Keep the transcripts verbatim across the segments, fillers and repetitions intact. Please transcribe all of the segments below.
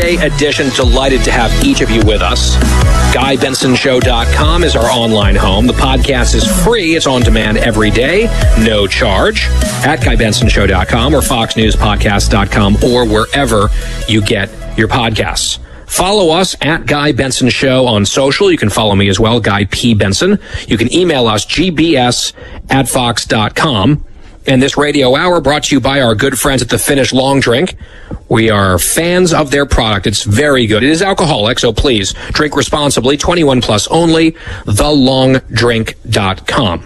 Thursday edition. Delighted to have each of you with us. Guy Benson Show dot com is our online home. The podcast is free. It's on demand every day, no charge, at Guy Benson Show dot com or Fox News Podcast dot com or wherever you get your podcasts. Follow us at Guy Benson Show on social. You can follow me as well, Guy P. Benson. You can email us, g b s at fox dot com. And this radio hour brought to you by our good friends at the Finnish Long Drink. We are fans of their product. It's very good. It is alcoholic, so please drink responsibly. twenty-one plus only. the long drink dot com.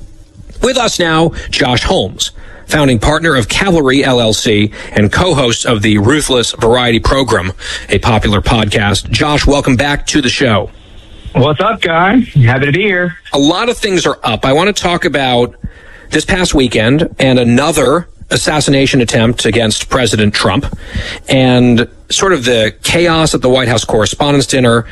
With us now, Josh Holmes, founding partner of Cavalry L L C and co-host of the Ruthless Variety Program, a popular podcast. Josh, welcome back to the show. What's up, Guy? Happy to be here. A lot of things are up. I want to talk about this past weekend and another assassination attempt against President Trump and sort of the chaos at the White House Correspondents' Dinner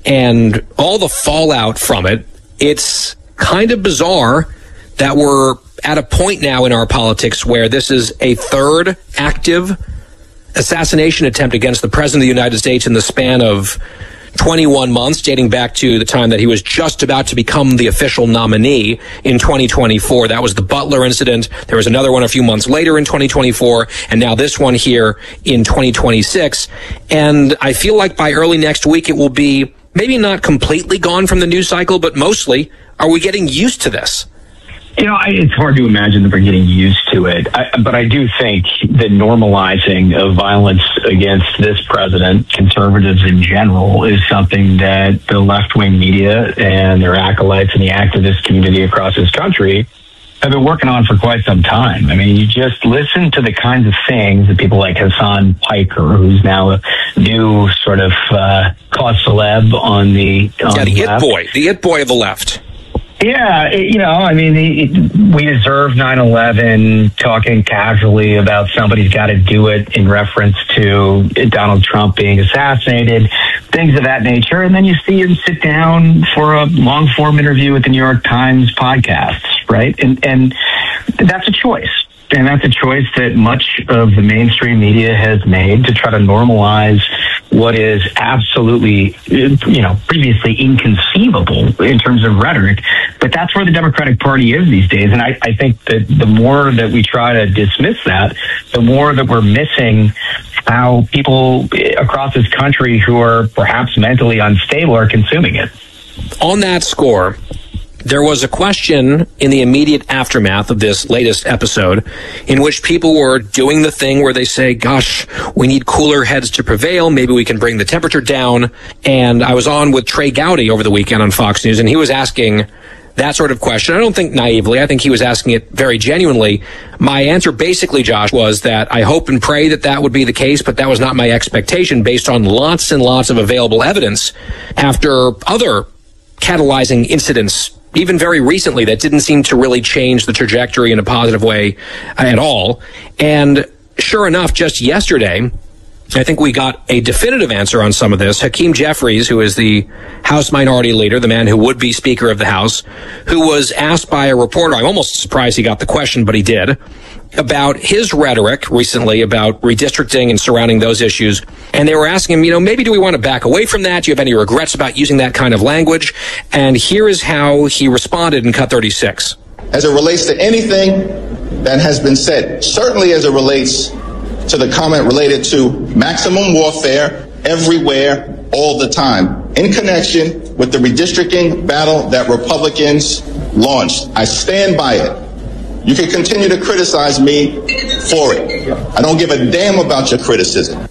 and all the fallout from it. It's kind of bizarre that we're at a point now in our politics where this is a third active assassination attempt against the President of the United States in the span of twenty-one months, dating back to the time that he was just about to become the official nominee in twenty twenty-four. That was the Butler incident. There was another one a few months later in twenty twenty-four, and now this one here in twenty twenty-six. And I feel like by early next week it will be maybe not completely gone from the news cycle, but mostly, are we getting used to this? You know, I, it's hard to imagine that we're getting used to it. I, but I do think the normalizing of violence against this president, conservatives in general, is something that the left-wing media and their acolytes and the activist community across this country have been working on for quite some time. I mean, you just listen to the kinds of things that people like Hassan Piker, who's now a new sort of uh, cause celeb on the on yeah, the it boy, the it boy of the left. Yeah, you know, I mean, it, we deserve nine eleven, talking casually about somebody's got to do it in reference to Donald Trump being assassinated, things of that nature. And then you see him sit down for a long-form interview with the New York Times podcast, right? And, and that's a choice. And that's a choice that much of the mainstream media has made to try to normalize what is absolutely, you know, previously inconceivable in terms of rhetoric. But that's where the Democratic Party is these days. And I, I think that the more that we try to dismiss that, the more that we're missing how people across this country who are perhaps mentally unstable are consuming it. On that score, there was a question in the immediate aftermath of this latest episode in which people were doing the thing where they say, gosh, we need cooler heads to prevail. Maybe we can bring the temperature down. And I was on with Trey Gowdy over the weekend on Fox News, and he was asking that sort of question. I don't think naively. I think he was asking it very genuinely. My answer basically, Josh, was that I hope and pray that that would be the case, but that was not my expectation based on lots and lots of available evidence after other catalyzing incidents, even very recently, that didn't seem to really change the trajectory in a positive way at all. And sure enough, just yesterday, I think we got a definitive answer on some of this. Hakeem Jeffries, who is the House Minority Leader, the man who would be Speaker of the House, who was asked by a reporter, I'm almost surprised he got the question, but he did, about his rhetoric recently about redistricting and surrounding those issues. And they were asking him, you know, maybe do we want to back away from that? Do you have any regrets about using that kind of language? And here is how he responded in Cut thirty-six. As it relates to anything that has been said, certainly as it relates to the comment related to maximum warfare everywhere, all the time, in connection with the redistricting battle that Republicans launched. I stand by it. You can continue to criticize me for it. I don't give a damn about your criticism.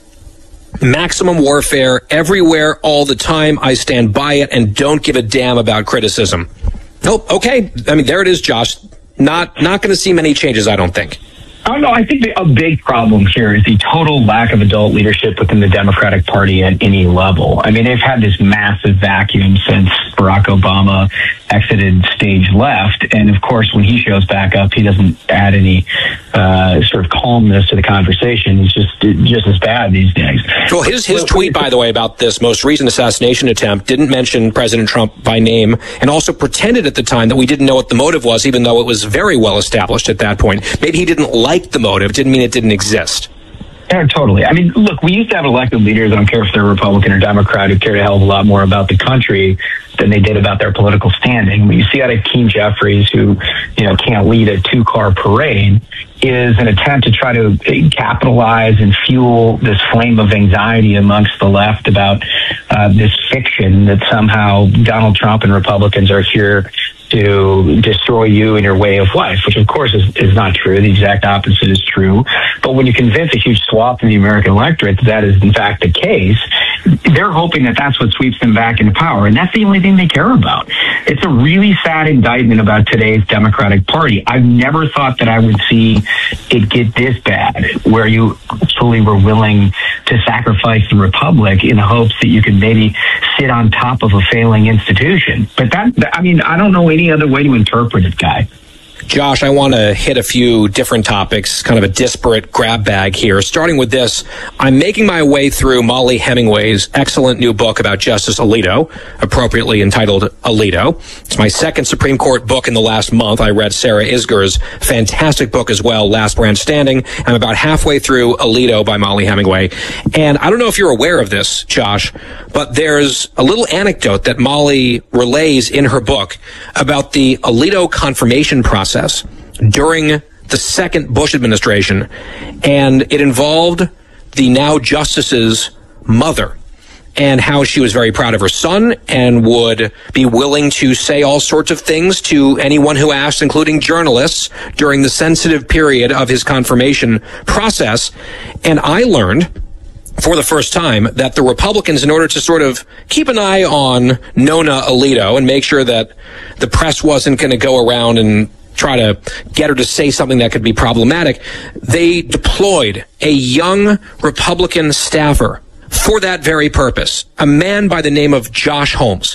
Maximum warfare everywhere, all the time. I stand by it and don't give a damn about criticism. Nope. Okay. I mean, there it is, Josh. Not, not going to see many changes, I don't think. I don't know. I think the, a big problem here is the total lack of adult leadership within the Democratic Party at any level. I mean, they've had this massive vacuum since Barack Obama exited stage left. And of course, when he shows back up, he doesn't add any uh, sort of calmness to the conversation. He's just just as bad these days. Well, his, his tweet, by the way, about this most recent assassination attempt didn't mention President Trump by name and also pretended at the time that we didn't know what the motive was, even though it was very well established at that point. Maybe he didn't like the motive, didn't mean it didn't exist. Yeah, totally. I mean, look, we used to have elected leaders, I don't care if they're Republican or Democrat, who cared a hell of a lot more about the country than they did about their political standing. What you see out of Hakeem Jeffries, who, you know, can't lead a two-car parade, is an attempt to try to capitalize and fuel this flame of anxiety amongst the left about uh, this fiction that somehow Donald Trump and Republicans are here to destroy you and your way of life, which of course is, is not true. The exact opposite is true. But when you convince a huge swath of the American electorate that that is in fact the case, they're hoping that that's what sweeps them back into power. And that's the only thing they care about. It's a really sad indictment about today's Democratic Party. I've never thought that I would see it get this bad, where you actually were willing to sacrifice the Republic in the hopes that you could maybe sit on top of a failing institution. But that, I mean, I don't know any other way to interpret it, Guy. Josh, I want to hit a few different topics, kind of a disparate grab bag here. Starting with this, I'm making my way through Mollie Hemingway's excellent new book about Justice Alito, appropriately entitled Alito. It's my second Supreme Court book in the last month. I read Sarah Isger's fantastic book as well, Last Branch Standing. I'm about halfway through Alito by Mollie Hemingway. And I don't know if you're aware of this, Josh, but there's a little anecdote that Mollie relays in her book about the Alito confirmation process during the second Bush administration, and it involved the now justice's mother, and how she was very proud of her son and would be willing to say all sorts of things to anyone who asked, including journalists, during the sensitive period of his confirmation process. And I learned for the first time that the Republicans, in order to sort of keep an eye on Nona Alito and make sure that the press wasn't going to go around and try to get her to say something that could be problematic, they deployed a young Republican staffer for that very purpose, a man by the name of Josh Holmes.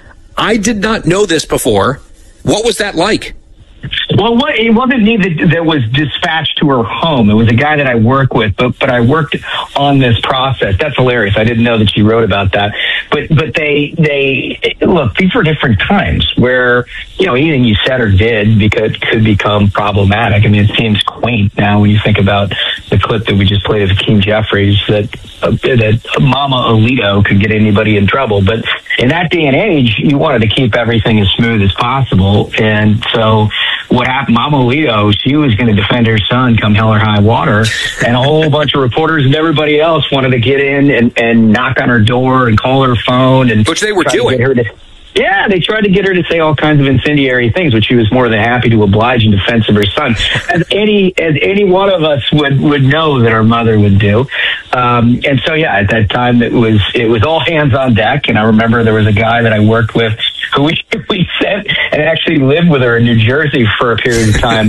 I did not know this before. What was that like? Well, what, it wasn't me that, that was dispatched to her home. It was a guy that I work with, but but I worked on this process. That's hilarious. I didn't know that she wrote about that. But but they they look, these were different times where, you know, anything you said or did because could become problematic. I mean, it seems quaint now when you think about the clip that we just played of Hakeem Jeffries that uh, that Mama Alito could get anybody in trouble. But in that day and age, you wanted to keep everything as smooth as possible, and so what happened, Mama Alito, she was going to defend her son come hell or high water, and a whole bunch of reporters and everybody else wanted to get in and, and knock on her door and call her phone. And which they were doing. Yeah, they tried to get her to say all kinds of incendiary things, which she was more than happy to oblige in defense of her son, as any as any one of us would, would know that her mother would do. Um, and so, yeah, at that time, it was it was all hands on deck. And I remember there was a guy that I worked with who we, we sent and actually lived with her in New Jersey for a period of time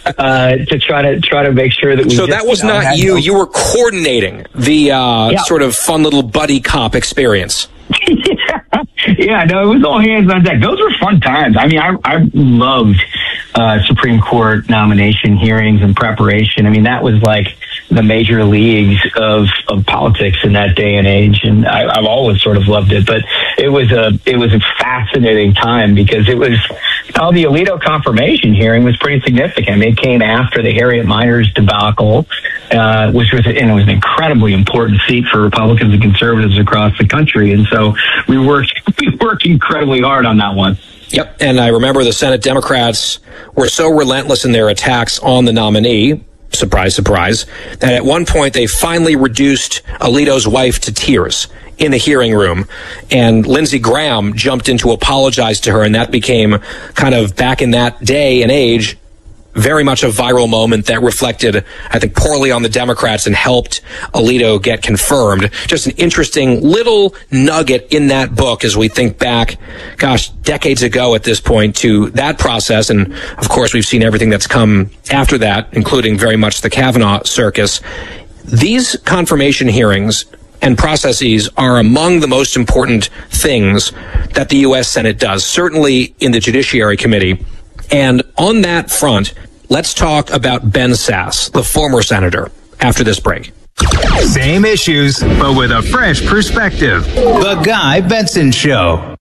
uh, to try to try to make sure that we. So just, that was you know, not you. No... You were coordinating the uh, yeah. sort of fun little buddy cop experience. yeah. yeah, no, it was all hands on deck. Those were fun times. I mean, I, I loved uh, Supreme Court nomination hearings and preparation. I mean, that was like the major leagues of, of politics in that day and age, and I, I've always sort of loved it. But it was a it was a fascinating time because it was oh, the Alito confirmation hearing was pretty significant. I mean, it came after the Harriet Miners debacle, uh, which was and it was an incredibly important seat for Republicans and conservatives across the country, and so we worked we worked incredibly hard on that one. Yep, and I remember the Senate Democrats were so relentless in their attacks on the nominee, surprise, surprise, that at one point they finally reduced Alito's wife to tears in the hearing room, and Lindsey Graham jumped in to apologize to her, and that became kind of, back in that day and age, very much a viral moment that reflected, I think, poorly on the Democrats and helped Alito get confirmed. Just an interesting little nugget in that book as we think back, gosh, decades ago at this point, to that process. And, of course, we've seen everything that's come after that, including very much the Kavanaugh circus. These confirmation hearings and processes are among the most important things that the U S Senate does, certainly in the Judiciary Committee. And on that front, let's talk about Ben Sasse, the former senator, after this break. Same issues, but with a fresh perspective. The Guy Benson Show.